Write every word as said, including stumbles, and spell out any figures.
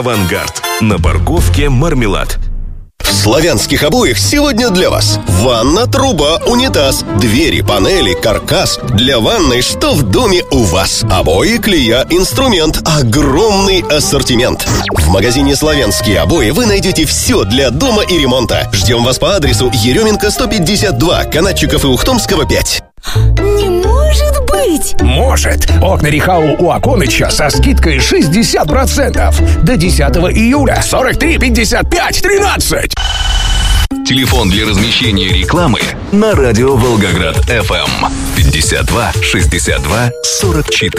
«Авангард». На парковке «Мармелад». В славянских обоях сегодня для вас ванна, труба, унитаз, двери, панели, каркас. Для ванной что в доме у вас? Обои, клея, инструмент. Огромный ассортимент. В магазине «Славянские обои» вы найдете все для дома и ремонта. Ждем вас по адресу Еременко сто пятьдесят два, Канатчиков и Ухтомского пять. Не может быть! Может! Окна Рихау у Аконыча со скидкой шестьдесят процентов. До десятого июля. сорок три пятьдесят пять тринадцать. Телефон для размещения рекламы на радио Волгоград эф эм пятьдесят два шестьдесят два сорок четыре.